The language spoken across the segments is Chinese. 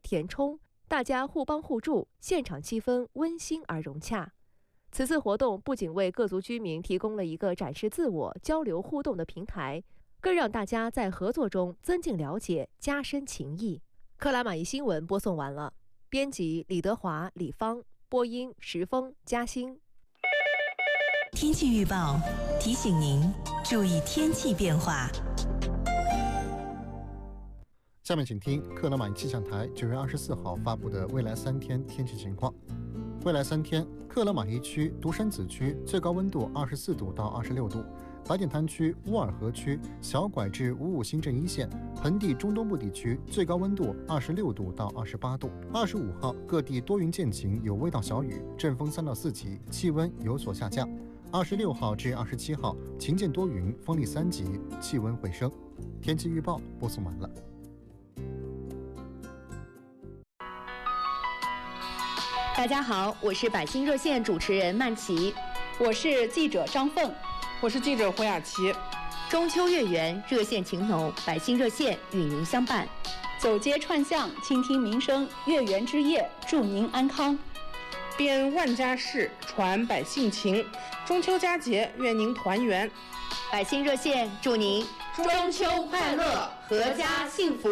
填充，大家互帮互助，现场气氛温馨而融洽。此次活动不仅为各族居民提供了一个展示自我、交流互动的平台，更让大家在合作中增进了解，加深情谊。克拉玛依新闻播送完了，编辑李德华、李芳，播音石峰、嘉欣。 天气预报提醒您注意天气变化。 下面请听克拉玛依气象台9月24号发布的未来3天天气情况。未来3天，克拉玛依区、独山子区最高温度24度到26度，白点滩区、乌尔河区、小拐至55新镇一线、盆地中东部地区最高温度26度到28度。25号，各地多云见晴，有微到小雨，阵风3到4级，气温有所下降。26号至27号，晴间多云，风力3级，气温回升。天气预报播送完了。 大家好，我是百姓热线主持人曼琪， 我是记者张凤， 我是记者胡雅琪。 中秋月圆，热线情浓，百姓热线与您相伴， 走街串巷，倾听民生，月圆之夜，祝您安康。 编万家事，传百姓情，中秋佳节，愿您团圆。 百姓热线祝您中秋快乐，阖家幸福。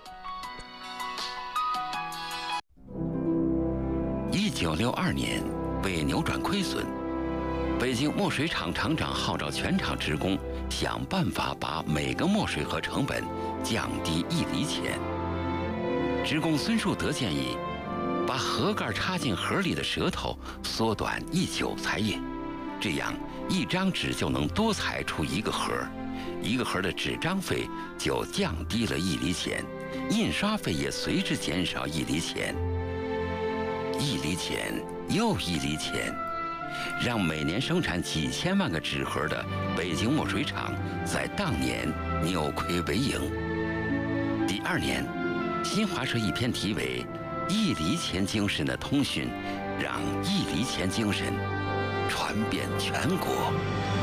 1962年，为扭转亏损，北京墨水厂厂长号召全厂职工想办法把每个墨水盒成本降低1厘钱。职工孙树德建议，把盒盖插进盒里的舌头缩短1韭菜叶，这样1张纸就能多裁出1个盒，1个盒的纸张费就降低了1厘钱，印刷费也随之减少1厘钱。1厘钱又1厘钱，让每年生产几千万个纸盒的北京墨水厂在当年扭亏为盈。第2年，新华社一篇题为“1厘钱精神”的通讯，让1厘钱精神传遍全国。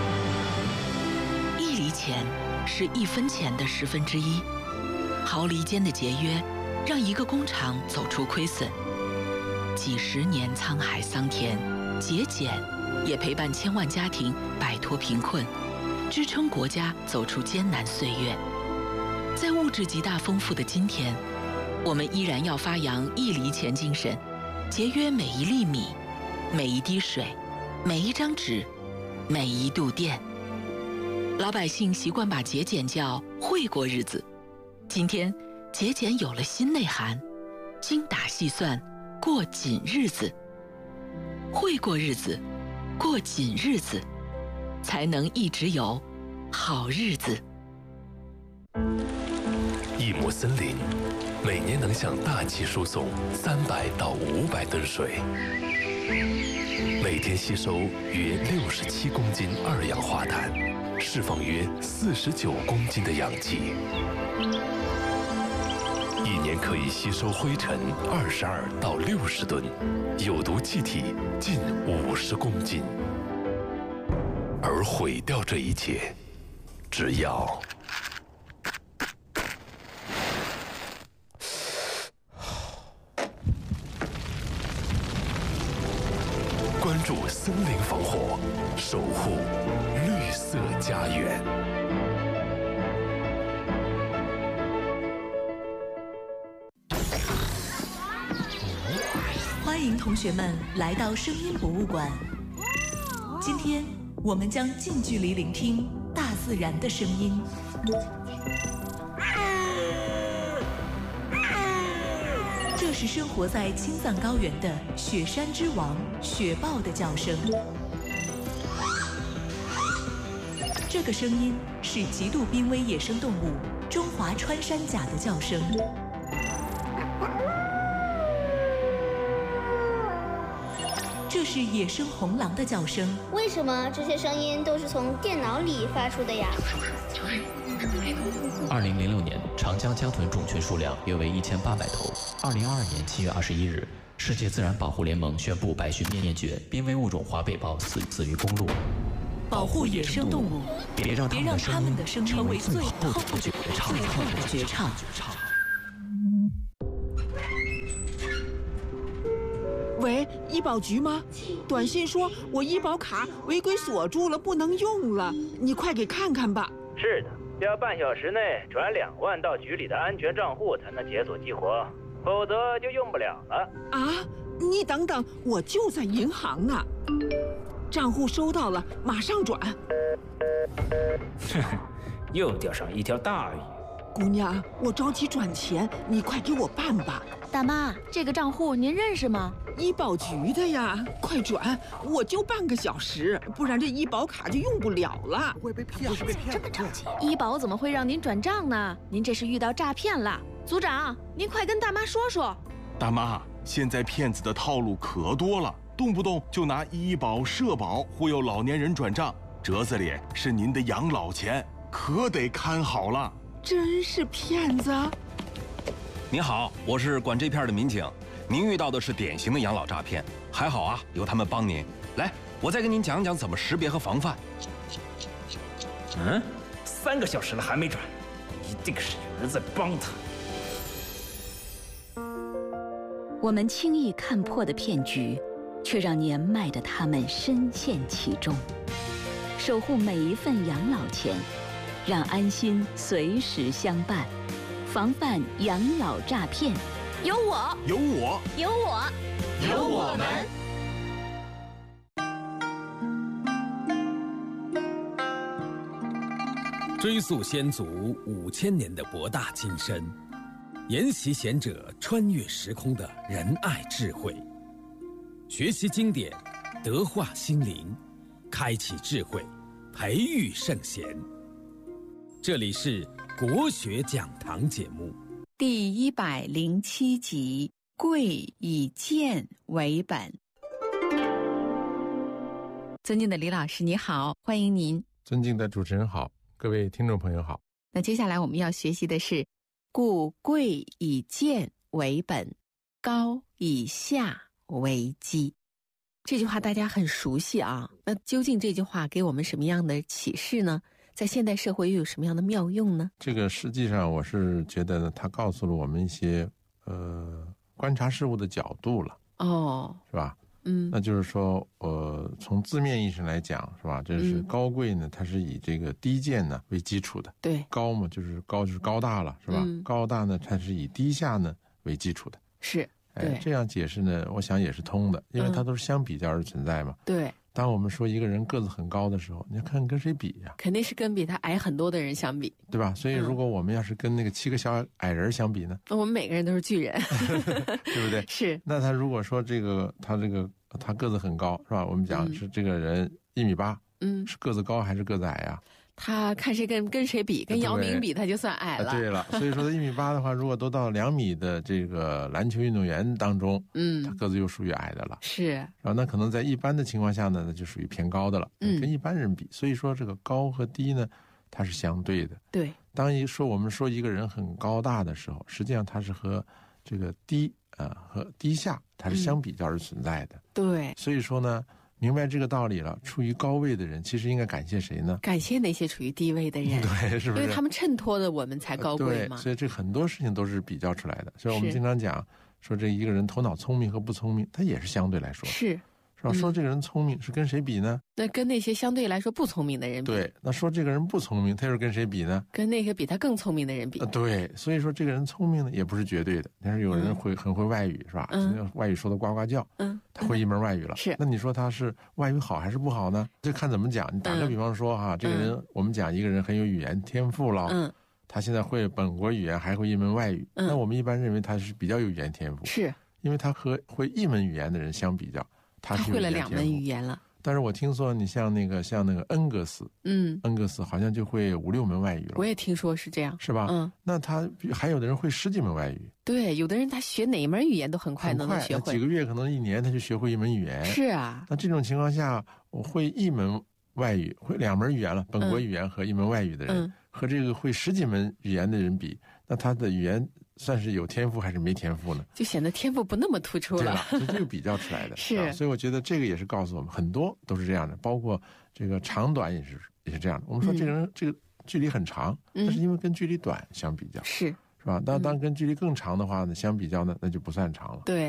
1厘钱是1分钱的1/10，毫厘间的节约，让一个工厂走出亏损。几十年沧海桑田，节俭也陪伴千万家庭摆脱贫困，支撑国家走出艰难岁月。在物质极大丰富的今天，我们依然要发扬1厘钱精神，节约每1粒米、每1滴水、每1张纸、每1度电。老百姓习惯把节俭叫会过日子，今天节俭有了新内涵，精打细算，过紧日子。会过日子，过紧日子，才能一直有好日子。 一亩森林每年能向大气输送300到500吨水，每天吸收约67公斤二氧化碳，释放约49公斤的氧气。一年可以吸收灰尘22到60吨，有毒气体近50公斤。而毁掉这一切，只要关注森林防火，守护绿色家园。 欢迎同学们来到声音博物馆。今天我们将近距离聆听大自然的声音。这是生活在青藏高原的雪山之王雪豹的叫声。这个声音是极度濒危野生动物中华穿山甲的叫声。这是野生红狼的叫声。 为什么这些声音都是从电脑里发出的呀 ？2006年，长江江豚种群数量约为1800头。2022年7月21日，世界自然保护联盟宣布白须灭绝，濒危物种华北豹死于公路。 保护野生动物， 别让他们的声音成为最后的绝唱。 喂，医保局吗？短信说我医保卡违规锁住了，不能用了，你快给看看吧。 是的，要半小时内转2万到局里的安全账户才能解锁激活，否则就用不了了。 啊，你等等，我就在银行呢。账户收到了，马上转。 又钓上一条大鱼。 姑娘，我着急转钱，你快给我办吧。 大妈，这个账户您认识吗？ 医保局的呀，快转！我就半个小时，不然这医保卡就用不了了。 会被骗？这么着急？医保怎么会让您转账呢？您这是遇到诈骗了。组长，您快跟大妈说说。 大妈，现在骗子的套路可多了，动不动就拿医保、社保忽悠老年人转账，折子里是您的养老钱，可得看好了。 真是骗子！ 您好，我是管这片的民警，您遇到的是典型的养老诈骗，还好啊，有他们帮您。来，我再跟您讲讲怎么识别和防范。 3个小时了还没转，一定是有人在帮他。 我们轻易看破的骗局，却让年迈的他们深陷其中。守护每一份养老钱，让安心随时相伴，防范养老诈骗。 有我， 有我， 有我， 有我们。 追溯先祖5000年的博大精深，研习贤者穿越时空的仁爱智慧，学习经典，德化心灵，开启智慧，培育圣贤。这里是国学讲堂节目第107集，贵以贱为本。尊敬的李老师，你好，欢迎您。 尊敬的主持人好，各位听众朋友好。 那接下来我们要学习的是故贵以贱为本，高以下为基。这句话大家很熟悉啊，那究竟这句话给我们什么样的启示呢？在现代社会又有什么样的妙用呢？ 这个实际上我是觉得呢，它告诉了我们一些观察事物的角度了。是吧？那就是说从字面意义上来讲，是吧？这是高贵呢，它是以这个低贱呢为基础的。 对， 高嘛就是高大了，是吧？高大呢，它是以低下呢为基础的。 是，对， 这样解释呢，我想也是通的，因为它都是相比较而存在嘛。 对。 当我们说一个人个子很高的时候，你要看跟谁比呀？ 肯定是跟比他矮很多的人相比， 对吧？所以如果我们要是跟那个7个小矮人相比呢， 我们每个人都是巨人， 对不对？ 是。 那他如果说他个子很高，是吧？我们讲是这个人1.8米，是个子高还是个子矮呀？ 他看谁跟谁比，跟姚明比他就算矮了。 对了，所以说他1.8米的话，如果都到2米的这个篮球运动员当中，他个子又属于矮的了。 是。 然后那可能在一般的情况下呢，那就属于偏高的了，跟一般人比。所以说这个高和低呢，它是相对的。 对。 当我们说一个人很高大的时候，实际上它是和这个低和低下它是相比较而存在的。 对。 所以说呢，明白这个道理了，处于高位的人其实应该感谢谁呢？ 感谢那些处于低位的人。 对，是不是？ 因为他们衬托了我们才高贵嘛。 对，所以这很多事情都是比较出来的。所以我们经常讲说，这一个人头脑聪明和不聪明，他也是相对来说。 是吧？说这个人聪明是跟谁比呢？ 那跟那些相对来说不聪明的人比。 对，那说这个人不聪明，他又是跟谁比呢？ 跟那个比他更聪明的人比。 对，所以说这个人聪明呢也不是绝对的，但是有人很会外语，是吧？外语说的呱呱叫，他会一门外语了。 是。 那你说他是外语好还是不好呢？这看怎么讲。你打个比方说哈，这个人我们讲一个人很有语言天赋了，他现在会本国语言，还会一门外语，那我们一般认为他是比较有语言天赋。 是。 因为他和会一门语言的人相比较，他会了2门语言了。 但是我听说你像那个恩格斯，恩格斯好像就会5、6门外语了。 我也听说是这样， 是吧？那他还有的人会10几门外语。 对，有的人他学哪一门语言都很快能学会， 几个月可能1年他就学会一门语言。 是啊。 那这种情况下，我会1门外语，会2门语言了，本国语言和1门外语的人，和这个会10几门语言的人比，那他的语言算是有天赋还是没天赋呢？ 就显得天赋不那么突出了。 对了，是这个比较出来的。 是。 所以我觉得这个也是告诉我们，很多都是这样的，包括这个长短也是这样的。我们说这个人这个距离很长，那是因为跟距离短相比较， 是吧？当跟距离更长的话呢，相比较呢，那就不算长了。 对。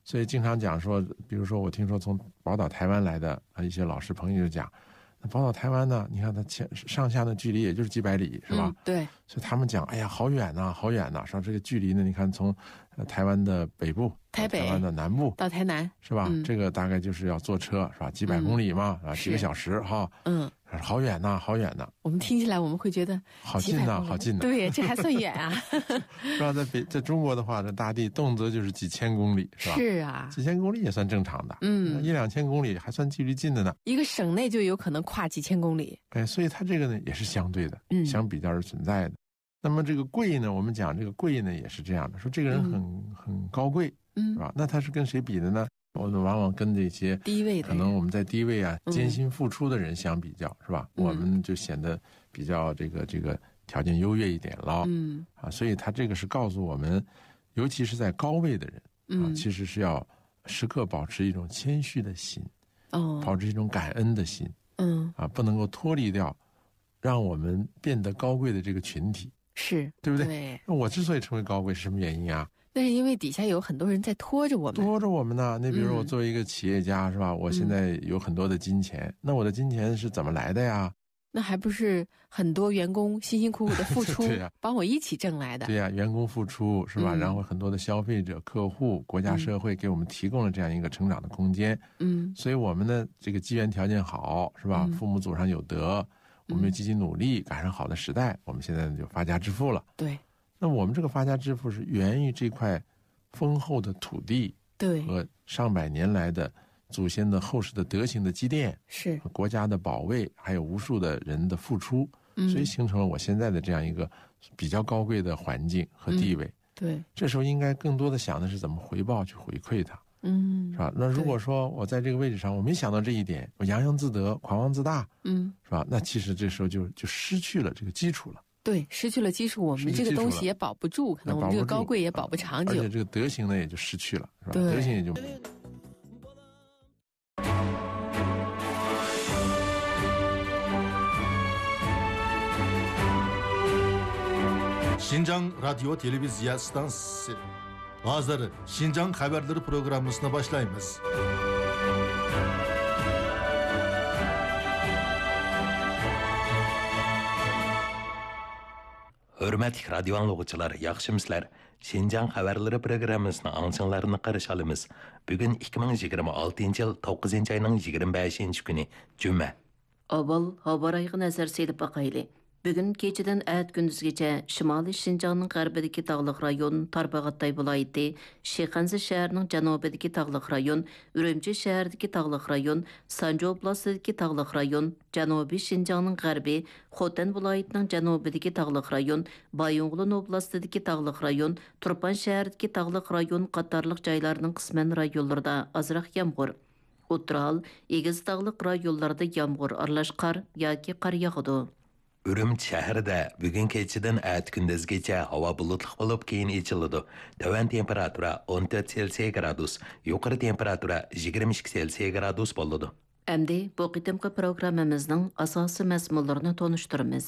所以经常讲说，比如说我听说从宝岛台湾来的一些老师朋友就讲，那宝岛台湾呢，你看它上下的距离也就是几百里，是吧？ 对。 所以他们讲，哎呀，好远呐，好远呐！说这个距离呢，你看从台湾的北部、 台湾的南部到台南， 是吧？这个大概就是要坐车，是吧？几百公里嘛，几个小时哈。好远呐，好远呐！ 我们听起来我们会觉得好近呐，好近呐。 对，这还算远啊。 是吧？在中国的话，这大地动辄就是几千公里，是吧？ 是啊， 几千公里也算正常的。1-2千公里还算距离近的呢。 一个省内就有可能跨几千公里。 所以它这个呢也是相对的，相比较是存在的。那么这个贵呢，我们讲这个贵呢也是这样的，说这个人很高贵，是吧？那他是跟谁比的呢？我们往往跟这些低位的， 可能我们在低位啊艰辛付出的人相比较，是吧？我们就显得比较这个条件优越一点了。所以他这个是告诉我们，尤其是在高位的人其实是要时刻保持一种谦虚的心，保持一种感恩的心，不能够脱离掉让我们变得高贵的这个群体， 是对不对？ 对。 那我之所以成为高贵是什么原因啊？ 那是因为底下有很多人在拖着我们呢。那比如说我作为一个企业家，是吧？我现在有很多的金钱，那我的金钱是怎么来的呀？ 那还不是很多员工辛辛苦苦的付出， 对呀， 帮我一起挣来的。 对呀，员工付出是吧？然后很多的消费者、客户、国家社会给我们提供了这样一个成长的空间。所以我们呢，这个机缘条件好，是吧？父母祖上有德，我们又积极努力，赶上好的时代，我们现在就发家致富了。 对。 那我们这个发家致富是源于这块丰厚的土地， 对， 和上百年来的祖先的厚实的德行的积淀， 是国家的保卫，还有无数的人的付出，所以形成了我现在的这样一个比较高贵的环境和地位。 对， 这时候应该更多的想的是怎么回报，去回馈它，是吧？那如果说我在这个位置上，我没想到这一点，我洋洋自得、狂妄自大，是吧？那其实这时候就失去了这个基础了。 对，失去了基础，我们这个东西也保不住，可能我们这个高贵也保不长久， 而且这个德行呢也就失去了，是吧？ 对， 德行也就。 Şincan Radyo Televizya Stansiyası. Bazıları Şincan Haberleri programmasına başlayınız. Hürmetli radyo anlıqçılar, yaxşımıslar? Şinjan Haberleri programmasını anşınlarını qarşı alımız. Bugün 2026 yıl 9 ayının 25 günü, Cuma. Avval hava rayığı nazar selip bakaylı. Bugün keçeden ət gündüzgece Şimali Şinjanның qərbidəki dağlıq rayon Tarbağatay vilayəti, Şexanzi şəhərinin cənubidəki dağlıq rayon, Ürümçi şəhərdəki dağlıq rayon, Sanca oblastidəki dağlıq rayon, Cənubi Şinjanның qərbi, Xotan vilayətinin cənubidəki dağlıq rayon, Bayonğulun oblastidəki dağlıq rayon, Turpan şəhərdəki dağlıq rayon qatarlıq jaylarının qismən rayonlarında azraq yağmur. O'tral, Egiz dağlıq rayonlarda yağmur aralaş qar yoki qar yağıdı. Ürümçi şəhərdə bugün keçidən ət gündüzgəcə hava bulutluq olub keyin içilidi. Tövən temperatura 14 Selsiya gradus, yuqarı temperatura 22 Selsiya gradus bo'ladi. Əmdi bu qitimqi proqramımızın asası məzmunlarını tonuşturumuz.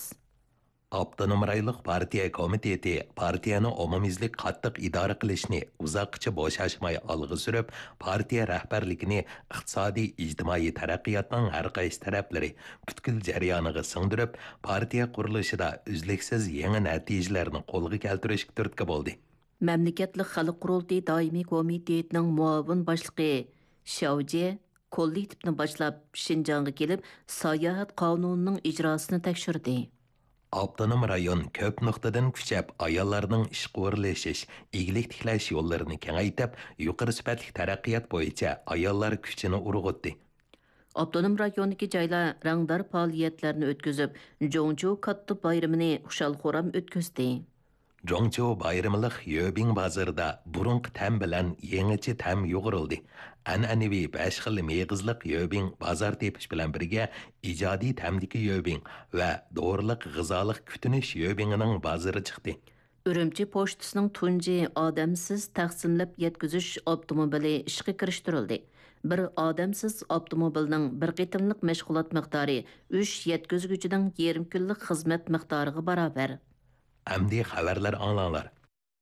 Avtonom raylıq partiya komiteti partiyani umumizlik qattiq idora qilishni uzoqcha bo'shashmay olg'a surib, partiya rahbarligini iqtisodiy ijtimoiy taraqqiyotning har qaysi taraflari butkul jarayoniga singdirib, partiya qurilishida uzluksiz yangi natijalarni qo'lga keltirishga turtki bo'ldi. Mamlakatlik xalq qurultiyi doimiy komitetining muavin boshlig'i Shaoji kollektivni boshlab Shinjongga kelib, sayohat qonunining ijrosini tekshirdi. Avtonom rayon ko'p nuqtadan kuchab ayollarning ishga o'rlashish, igilik tiklash yo'llarini kengaytib, yuqori sifatli taraqqiyot bo'yicha ayollar kuchini urg'utdi. Avtonom rayondagi joylar rangdor faoliyatlarni o'tkazib, Jongju katta bayramini xushal-xuram o'tkazdi. Jongju bayramliq Yobing bozorida burunqi tam bilan yangicha tam yo'g'rildi. An'anaviy 5 xil meg'izliq Yobing bozor tepish bilan birga ijodiy tamdiki Yobing va dorilik g'izoliq kutinish Yobingining bozori chiqdi. Ürümçi pochtasining tunji odamsiz taqsimlab yetkazish avtomobili ishga kirishtirildi. Bir odamsiz avtomobilning bir qitimliq mashg'ulot miqdori 3 yetkazguchining yarim kunlik xizmat miqdoriga barobar. Amdi xabarlar anglanglar.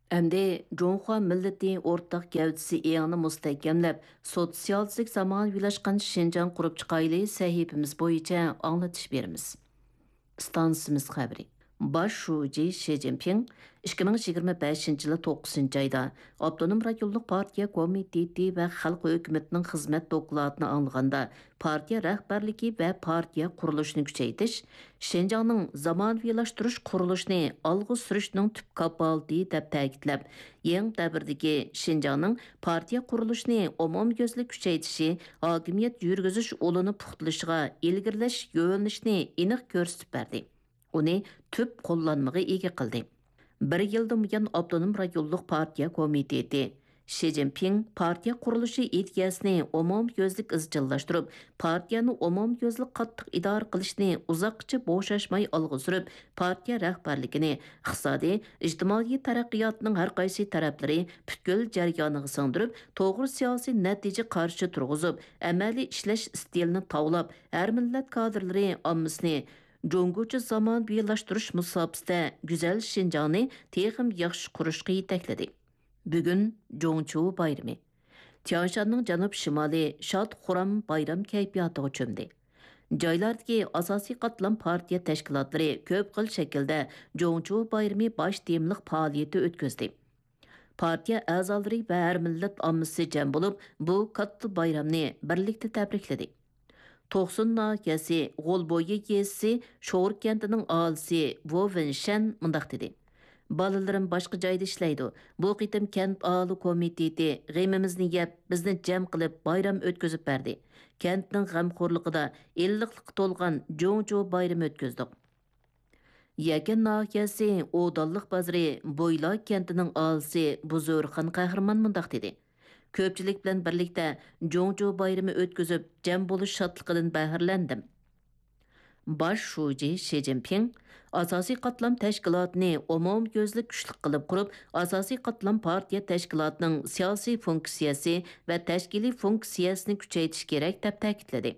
Әмде Жоңхуа милләти ортақ гәүдісі еңіні мұстәкемләп, социалистік заман вилашқан Шинжан құрып чықайлы сәхипіміз бойынша аңлатыш беріміз. Stansimiz xəbəri. Baş şuji Xi Jinping 2025-yılı 9 ayda Avtonom Rayonluq Partiya Komiteti və Xalq Hökumətinin xizmət dokladını anlığanda partiya rəhbərligi və partiya quruluşunu küçəytiş, Şinjanның zamanviləşdiriş quruluşunu alğı sürüşünün tüp kapaldı deyə təkidləb, yeni dəvirdəki Şinjanның partiya quruluşunu umumgözlük küçəytişi, hakimiyyət yürgüzüş olunu puxtuluşuğa ilgirləş yönlüşünü aniq göstərib berdi. Onu tüp qo'llanmaga ega qildi. Bir yildan buyon Avtonom Rayonluq Partiya Komiteti Xi Jinping partiya qurilishi ideyasini umumyuzlik izchillashtirib, partiyani umumyuzlik qattiq idora qilishni uzoqcha bo'shashmay olg'a surib, partiya rahbarligini iqtisodiy, ijtimoiy taraqqiyotning har qaysi taraflari butkul jarayoniga singdirib, to'g'ri siyosiy natija qarshi turg'izib, amaliy ishlash stilini tavlab, har millat kadrlari ommasini Жоңгучы zaman birləşdiriş müsabisdə güzel Şinjanı texim yaxşı quruşqa yetəkledi. Bugün Жоңчу bayramı. Tianshanның janub shimoli shod xuram bayram kayfiyatıga cho'mdi. Joylardagi asosiy qatlam partiya tashkilotlari ko'p xil shaklda Жоңчу bayramı bosh temliq faoliyati o'tkazdi. Partiya a'zolari va har millat ommasi jam bo'lib, bu katta bayramni birlikda tabrikladi. Toqsun nahiyasi G'olbo'yi yezisi Sho'r kentining aholisi Vo Vinshan mundaq dedi. Balalarim boshqa joyda ishlaydi. Bu qitim kent aholi komiteti g'amimizni yeb, bizni jam qilib bayram o'tkazib berdi. Kentning g'amxo'rligida illiqlik to'lgan Жоңчу bayramı o'tkazdik. Yakan nahiyasi O'donliq bozori Bo'yla kentining aholisi Buzurxon Qahramon mundaq dedi. Köpçilik bilan birlikdə Жоңчу bayramı ötküzüb, cəm buluş şadlıqıdan bəhirləndim. Baş şuji Xi Jinping asosiy qatlam təşkilatını umumgözlük güçlük qılıb qurub, asosiy qatlam partiya təşkilatının siyasi funksiyası və təşkili funksiyasını küçəytiş kerak deyə təkidlədi.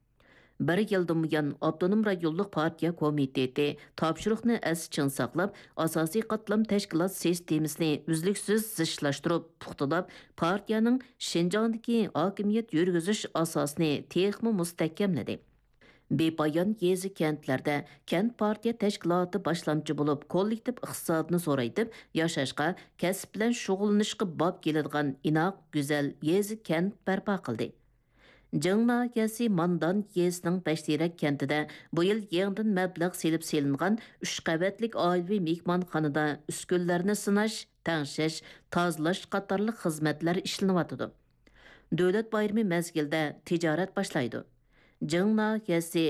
Bir yıldan buyon Avtonom Rayonluq Partiya Komiteti topshiriqni əs-çin saqlab, asosiy qatlam təşkilat sistemasini uzluksiz zishlashtırıb, puxtalab, partiyaning Şinjandagi hokimiyat yurgizish asosini texmi mustahkamladi. Bepoyon yezi kentlarda kent partiya tashkiloti boshlamchi bo'lib, kollektiv iqtisodni zo'raytib, yashashga, kasb bilan shug'ullanishga bob keladigan inoq, go'zal yezi kent barpo qildi. Jing nahiyasi Mandan yesining Bashtirak kentida bu yil yangidan mablag' selib selingan 3 qavatlik oilaviy mehmonxonada uskunlarni sinash, tangshash, tozalash qatorliq xizmatlar ishlanyotidi. Davlat bayrami mezgilda tijorat boshlaydi. Jing nahiyasi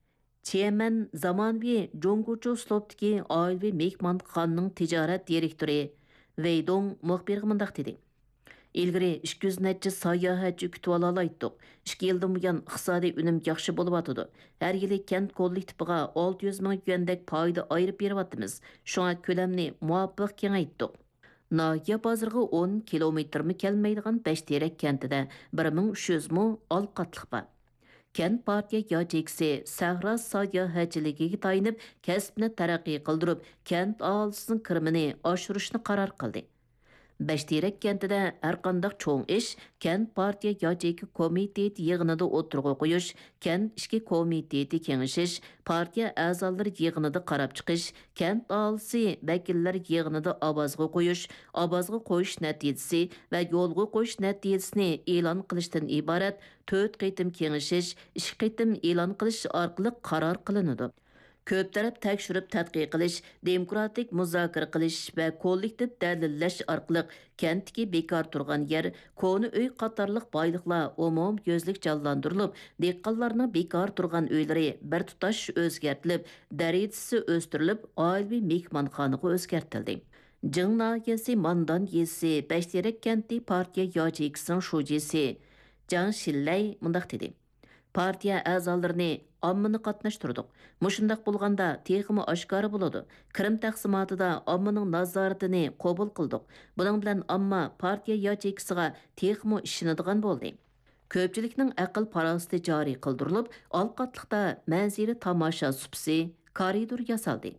Chemen zamonaviy Жоңгучу uslubdagi oilaviy mehmonxonaning tijorat direktori Veydong muxbirga mundaq dedi. İlgiri 200 neçə sayohatchi kutib olalaydik. 2 yildan buyon iqtisodiy unum yaxshi bo'lyapti. Har yili kent kollektiviga 600 ming yuandek foyda ayirib beryapmiz. Shunga ko'lamni muvofiq kengaytdik. Nahiya bozoriga 10 kilometrmi kelmaydigan Bashtirak kentida 1300 mi ol qatliq bor. Kent partiya yachekisi sahra sayohatchiligiga tayinib, kasbni taraqqiy qildirib, kent aholisining kirimini oshirishni qaror qildi. Bashtirak kentida har qanday cho'ng ish kent partiya yacheki komiteti yig'inida o'tirg'a qo'yish, kent ishki komiteti kengashish, partiya a'zolari yig'inida qarab chiqish, kent aholisi vakillari yig'inida ovozga qo'yish natijasi va yo'lga qo'yish natijasini e'lon qilishdan iborat 4 qitim kengashish, 2 qitim e'lon qilish orqali qaror qilinadi. Köp taraf tekshirib tadqiq qilish, demokratik muzokara qilish va kollektiv dalillash orqali kentdagi bekor turgan yer, koni uy qatorliq boyliqlar umum gözlik jonlantirilib, dehqonlarning bekor turgan uylari bir tutash o'zgartirilib, darajasi o'stirilib, oilaviy mehmonxonaga o'zgartirildi. Jing nahiyasi Mandan yezisi Bashtirak kenti partiya yachekisining shujisi Jang Shillay mundaq dedi. Partiya a'zolarini ommani qatnashtirdik. Mushundaq bo'lganda texmi oshkora bo'ladi. Kirim taqsimotida ommaning nazoratini qabul qildik. Buning bilan omma partiya yachekisiga texmi ishonadigan bo'ldi. Ko'pchilikning aql parosati joriy qildirilib, olqatliqda manzili tomosha supsi koridor yasaldi.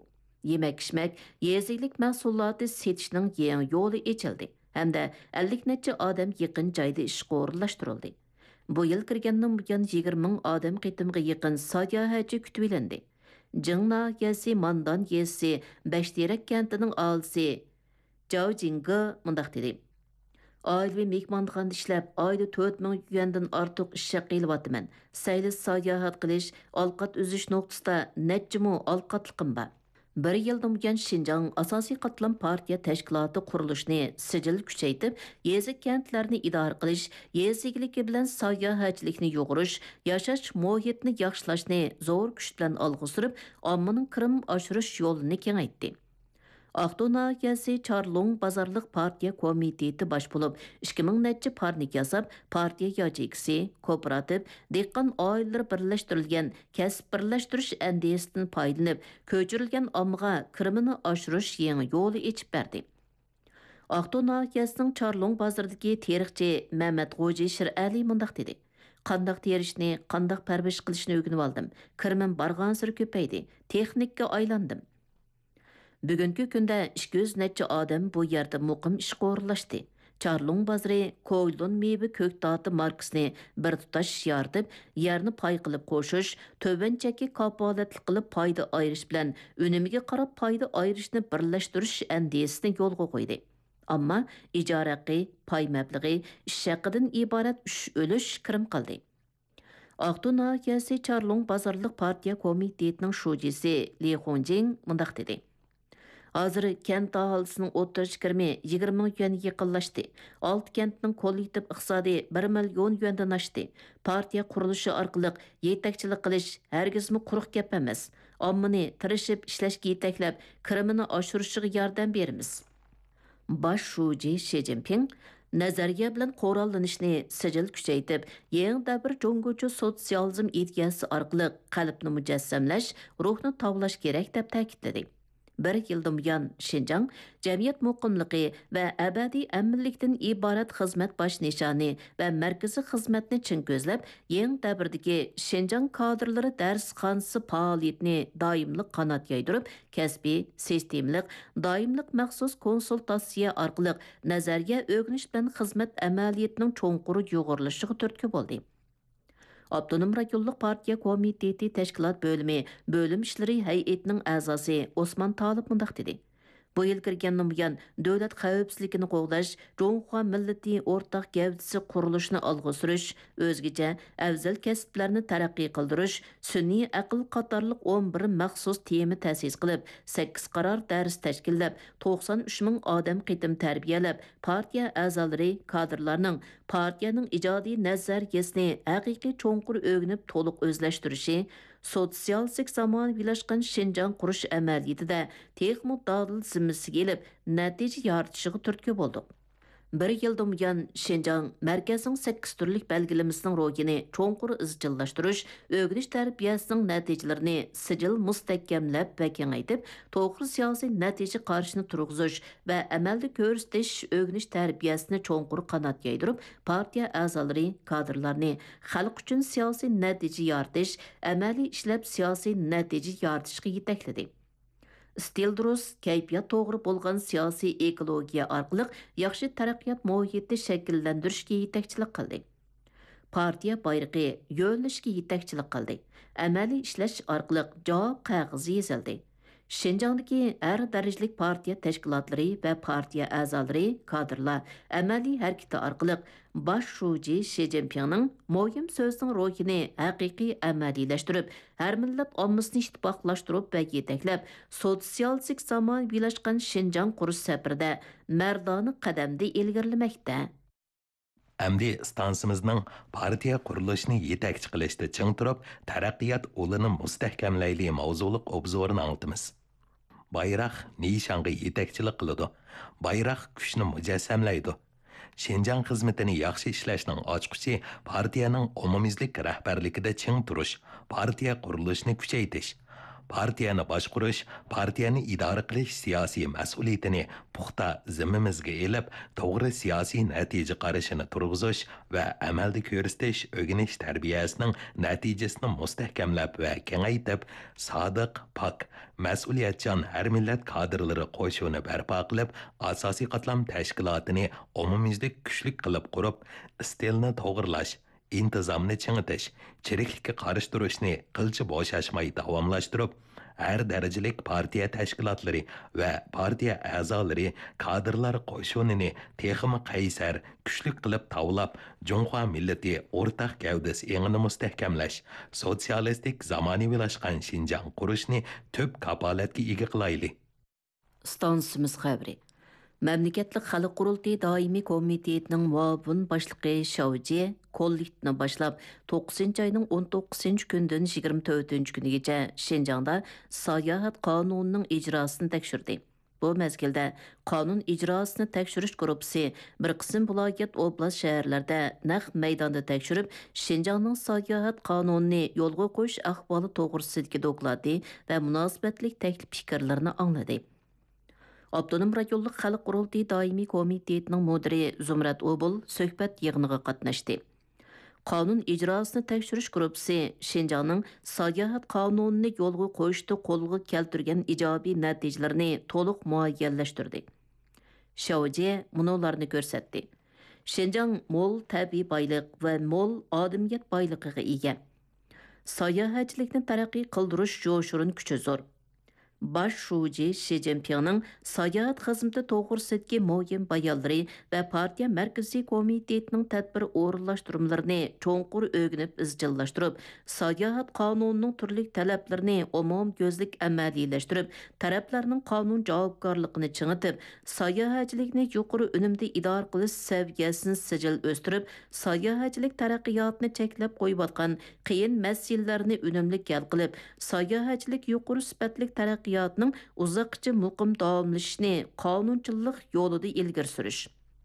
yemek-içmek, yezilik mahsulotı setishning yangi yo'li ochildi hamda 50 necha odam yaqin joyda ishga o'rinlashtirildi. Bu yil kirgandan buyon 20 ming odam qitimga yaqin sayohatchi kutib olindi. Jingna yasi Mandan yesi Bashtirak kentining alisi Zhao Jingge mundaq dedi. Ailevi mehmonxonada ishlab, oyda 4 ming yuandan ortiq ish qilyapman. Sayli sayohat qilish, ovqat uzish nuqtasida necha ovqatliqim bor. Bir yildan buyon Şinjan asosiy qatlam partiya tashkiloti qurilishini sijil kuchaytib, yezik kentlarni idora qilish, yezikligi bilan sayohatchilikni yo'g'irish, yashash muhitini yaxshilashni zo'r kuch bilan olg'a surib, ommaning kirim oshirish yo'lini kengaytdi. Aqto'y nahiyasi Charlong bozorliq partiya komiteti bosh bo'lib, 2000 necha parnik yasab, partiya yojikisi, kooperativ, dehqon oilalari birlashtirilgan kasb birlashtirish andesidan foydalanib, ko'chirilgan ommaga kirimini oshirish yangi yo'li ochib berdi. Aqto'y nahiyasining Charlong bozoridagi tarixchi Mehmet G'oji Shirali mundaq dedi. Qandaq terishni, qandaq parvarish qilishni o'rganib oldim. Kirimim bargan sir ko'paydi. Texnikka aylandim. Bugungi kunda 200 necha odam bu yerda muqim ishga o'rinlashdi. Charlong bozori Koylun meyve ko'ktati markasini bir tutash yoritib, yerni pay qilib qo'shish, to'banchaki kapolatli qilib payda ayirish bilan unimiga qarab payda ayirishni birlashtirish andesini yo'lga qo'ydi. Ammo ijara haqi, pay mablag'i, ish haqidan iborat 3 o'lish kirim qildi. Aqto'y nahiyasi Charlong bozorliq partiya komitetining shujisi Li Hongjing mundaq dedi. Hazır kent ahalisining o'tirish kirimi 20 ming yuan yaqinlashdi. 6 kentning kollektiv iqtisodi 1 million yuandan oshdi. Partiya qurilishi orqali yetakchilik qilish hargizmi quruq gap emas. Ommani tirishib ishlashga yetaklab, kirimini oshirishiga yordam beramiz. Bosh shuji Xi Jinping nazariya bilan qo'rollanishni sijil kuchaytib, yangi davr Jungochu sotsializm ideyasi orqali qalbni mujassamlash, ruhni tavlash kerak deb ta'kidladi. Bir yildan buyon Şinjan jamiyat muqimligi va abadiy amillikdan iborat xizmat bosh nishoni va markaziy xizmatni chin ko'zlab, yangi davrdagi Şinjan kadrlari darsxonasi faoliyatini doimlik qanot yaydirib, kasbiy, sistemlik, doimlik maxsus konsultatsiya orqali nazariya o'rganish bilan xizmat amaliyatining cho'nqur yo'g'irilishiga turtki bo'ldi. Abdunum rayonluq partiya komiteti tashkilot bölümü, bölüm işleri hay'atining a'zosi Osman Talib mundaq dedi. Bu yil kirgandan buyon davlat xavfsizligini qo'g'dash, Jonghua millati o'rtaq gavdasi qurilishini olg'a surish, o'zgacha afzal kasblarni taraqqiy qildirish, sun'iy aql qatorliq 11 maxsus tema ta'sis qilib, 8 qaror dars tashkillab, 93 ming odam qitim tarbiyalab, partiya a'zolari, kadrlarning partiyaning ijodiy nazariyasini haqiqiy cho'nqur o'rganib, to'liq o'zlashtirishi, sotsialistik zamon birlashgan Şinjan qurish amaliyotida texnik dadil zimmasiga kelib, natija yoritishiga turtki bo'ldi. Bir yildan buyon Şinjan markazining 8 turlik belgilamasining ro'yini cho'nqur izchillashtirish, o'rganish tarbiyasining natijalarini sijil mustahkamlab va kengaytib, to'g'ri siyosiy natija qarshini turg'izish va amalda ko'rsatish o'rganish tarbiyasini cho'nqur qanot yaydirib, partiya a'zolari, kadrlarni xalq uchun siyosiy natija yoritish, amaliy ishlab siyosiy natija yoritishga yetakladi. Stil-durus, kayfiyat to'g'ri bo'lgan siyosiy ekologiya orqali yaxshi taraqqiyot muhitini shakllantirishga yetakchilik qildi. Partiya bayrog'i yo'lishga yetakchilik qildi. Amaliy ishlash orqali javob qog'ozi yozildi. Şinjandagi har darajalik partiya tashkilotlari va partiya a'zolari, kadrlar amaliy harakati orqali bosh shuji Xi Jinpingning muhim so'zining ruhini haqiqiy amaliylashtirib, har millat ommasini ittifoqlashtirib va yetaklab, sotsialistik zamon birlashgan Şinjan qurish safarida mardona qadamda ilgarilamoqda. Әмді станцымызның партия құрылышыны етәкчі қылышты чың тұрып, тараqqiyat олыны мұстәхкәмләйлі маузулық обзорын аңытымыз. Байрақ нейшанғы етәкчілік қылыды. Байрақ күшіні mücəssəmləydi. Şinjan xizmetini yaxşı işləşinin açqışı partiyanın umumizlik rəhbərlikdə çın turuş, partiya құрылышыны күчәйтіш. partiyani boshqarish, partiyani idora qilish siyosiy mas'uliyatini puxta zimmamizga elib, to'g'ri siyosiy natija qarashini turg'izish va amalda ko'rsatish o'rganish tarbiyasining natijasini mustahkamlab va kengaytirib, sodiq, pok, mas'uliyatchan har millat kadrlari qo'shuvini barpo qilib, asosiy qatlam tashkilotini umumyuzlik kuchli qilib qurib, istilni to'g'irlash, intizomni chingitish, chiriklikka qarshi turishni qilchi bo'shashmay davomlashtirib, har darajalik partiya tashkilotlari va partiya a'zolari kadrlar qo'shunini texmi qaysar kuchli qilib tavlab, Junxo millati o'rtaq gavdasi engini mustahkamlash, sotsialistik zamonaviylashgan Shinjang qurishni tub kapolatga ega qilayli. Stansimiz xabari. Məmləkətlik Xalq Qurultayı Daimi Komitetinin muavin başlığı Şavji kollektivini başlap 9 ayının 19 gündən 24 günügəcə Şinjangda Sayahat Qanununun icrasını təkşirdi. Bu məzgildə qanun icrasını təkşiriş qrupsi bir qism viloyat oblast şəhərlərdə naq meydanda təkşirib, Şinjangның Sayahat Qanununu yolğa qo'yish ahvoli to'g'risidagi dokladi və münasibətlik təklif fikirlərini anladı. Abdunum rayonluq Xalq Qurultayı Daimi Komitetinin müdiri Zumrat Obul söhbət yığınıga qatnaşdı. Qanun icrasını təkşiriş qrupsi Şinjangның Sayahat Qanununu yolğa qo'yishda qo'lga keltirgan ijobiy natijalarini to'liq muayyanlashtirdi. Şavji munolarni ko'rsatdi. Şinjang mol tabiiy boyliq va mol odamiyat boyligiga ega. Sayohatchilikni taraqqiy qildirish jo'shurin kuchi zo'r. Baş şuji Xi Jinpingning sayohat xizmati to'g'risidagi muhim bayonlari va partiya markaziy komitetining tadbir o'rinlashtirmalarini cho'nqur o'rganib izchillashtirib, sayohat qonunining turli talablarini umumko'zlik amaliylashtirib, taraflarning qonun javobgarligini chingitib, sayohatchilikni yuqori unumda idora qilish saviyasini sijil o'stirib, sayohatchilik taraqqiyotini cheklab qo'yayotgan qiyin masalalarni unumli hal qilib, sayohatchilik yuqori sifatli taraqqiyotning uzoqcha muqim davomlashishini qonunchilik yo'lida ilgari surish.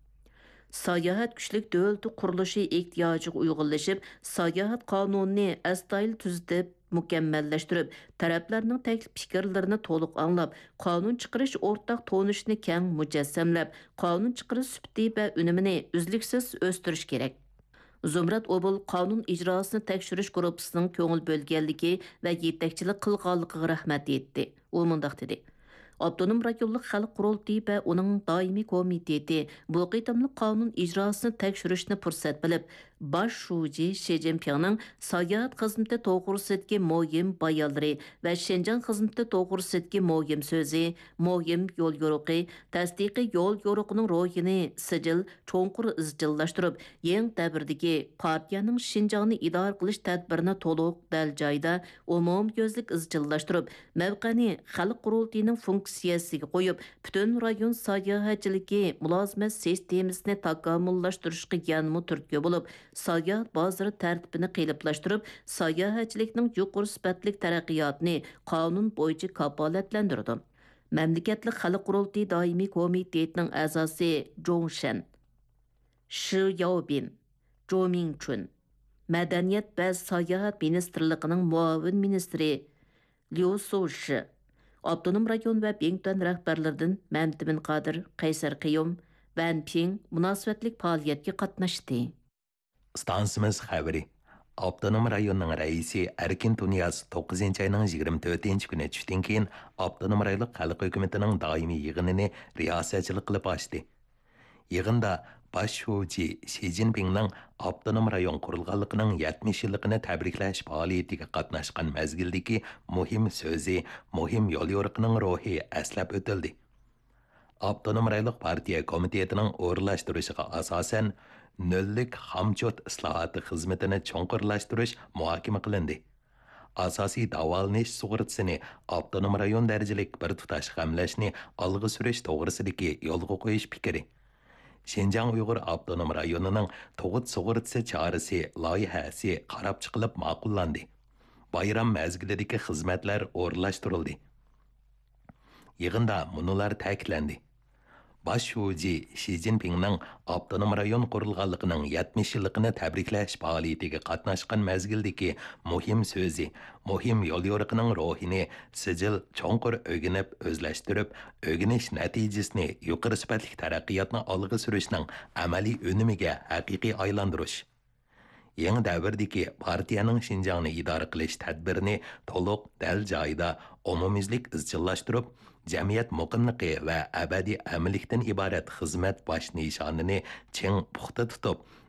Sayohat kuchlik davlat qurilishi ehtiyojiga uyg'unlashib, sayohat qonunini astoydil tuzitib, mukammallashtirib, taraflarning taklif fikrlarini to'liq anglab, qonun chiqarish o'rtaq tonishni keng mujassamlab, qonun chiqarish sifati va unumini uzluksiz o'stirish kerak. Zumrat Obul qonun ijrosini tekshirish guruhisining ko'ngil bo'lganligi va yetakchilik qilganligiga rahmat etdi. U mundaq dedi: Abdunum rayonluq Xalq Qurultayı va uning doimiy komiteti bu qitimli qonun ijrosini tekshirishni fursat bilib, Baş şuji Xi Jinpingning sayohat xizmati to'g'risidagi muhim bayonlari va Şinjang xizmati to'g'risidagi muhim so'zi, muhim yo'l yo'riqi, tasdiqiy yo'l yo'riqining ro'yini sijil cho'nqur izchillashtirib, yangi davirdagi partiyaning Şinjangni idora qilish tadbirini to'liq dal joyda umumko'zlik izchillashtirib, mavqani Xalq Qurultayining funksiyasiga qo'yib, butun rayon sayohatchiligi mulozimat sistemasini takomillashtirishga yanmu turtki bo'lib, sayohat bozori tartibini qiyinlashtirib, sayohatchilikning yuqori sifatli taraqqiyotini qonun bo'yicha kapolatlantirdi. Mamlakatlik Xalq Qurultayı Daimi Komitetining a'zosi Zhongshan, Shi Yaobin, Zhou Mingchun, Madaniyat va sayohat ministrligining muavin ministri Liu Sushi, Abdunum rayon va Bingtuan rahbarlaridan Mamtimin Qodir, Qaysar Qiyum, Van Ping munosabatlik faoliyatga qatnashdi. Stansimiz xabari. Abdunum rayonining raisi Erkin Tunyaz 9 ayning 24 kuni tushdan keyin Abdunum rayonlik xalq hukumatining doimiy yig'inini riyosatchilik qilib ochdi. Yig'inda Baş şuji Xi Jinpingning Abdunum rayon qurilganligining 70 yilligini tabriklash faoliyatiga qatnashgan mazgildagi muhim so'zi, muhim yo'l yo'riqining ruhi aslab o'tildi. Abdunum rayonlik partiya komitetining o'rinlashtirishiga asosan nollik hamchot islohoti xizmatini cho'nqurlashtirish muhokama qilindi. Asosiy davolanish sug'urtasini Abdunum rayon darajalik bir tutash hamlashni olg'a surish to'g'risidagi yo'lga qo'yish fikri. Şinjang Uyg'ur Abdunum rayonining tug'ut sug'urtasi chorasi loyihasi qarab chiqilib ma'qullandi. Bayram mazgilidagi xizmatlar o'rinlashtirildi. Yig'inda munolar ta'kidlandi. Baş şuji Xi Jinpingning avtonom rayon qurilganligining 70 yilligini tabriklash faoliyatiga qatnashgan mezgildagi muhim so'zi, muhim yo'l yo'riqining ruhini sijil cho'nqur o'rganib, o'zlashtirib, o'rganish natijasini yuqori sifatli taraqqiyotni olg'a surishning amaliy unimiga haqiqiy aylantirish. Yangi davrdagi partiyaning Xinjiangni idora qilish tadbirini to'liq dal joyida umumizlik izchillashtirib, jamiyat muqimligi va abadiy amillikdan iborat xizmat bosh nishonini ching puxta tutib,